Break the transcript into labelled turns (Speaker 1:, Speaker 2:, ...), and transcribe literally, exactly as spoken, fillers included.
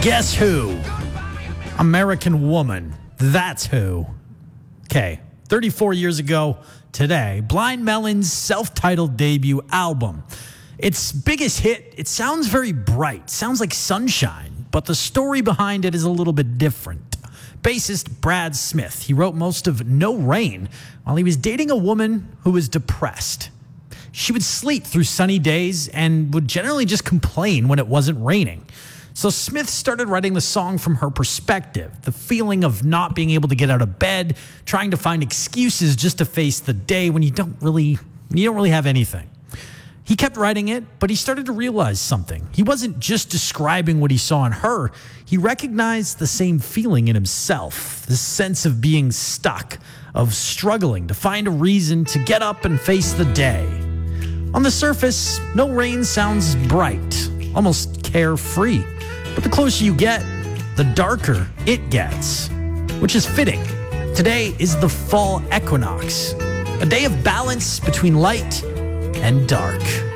Speaker 1: Guess who? American Woman. That's who. Okay, thirty-four years ago today, Blind Melon's self-titled debut album. Its biggest hit, it sounds very bright, sounds like sunshine, but the story behind it is a little bit different. Bassist Brad Smith, he wrote most of No Rain while he was dating a woman who was depressed. She would sleep through sunny days and would generally just complain when it wasn't raining. So Smith started writing the song from her perspective, the feeling of not being able to get out of bed, trying to find excuses just to face the day when you don't really, you don't really have anything. He kept writing it, but he started to realize something. He wasn't just describing what he saw in her. He recognized the same feeling in himself, this sense of being stuck, of struggling to find a reason to get up and face the day. On the surface, No Rain sounds bright, almost carefree. But the closer you get, the darker it gets, which is fitting. Today is the fall equinox, a day of balance between light and dark.